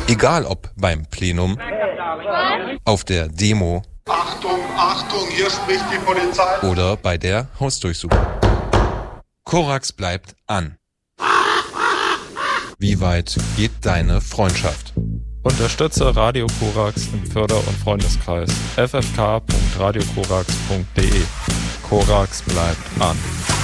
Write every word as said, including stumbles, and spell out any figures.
Egal ob beim Plenum, auf der Demo, Achtung, Achtung, hier spricht die Polizei. Oder bei der Hausdurchsuchung. Korax bleibt an. Wie weit geht deine Freundschaft? Unterstütze Radio Korax im Förder- und Freundeskreis f f k punkt radio korax punkt d e. Korax bleibt an.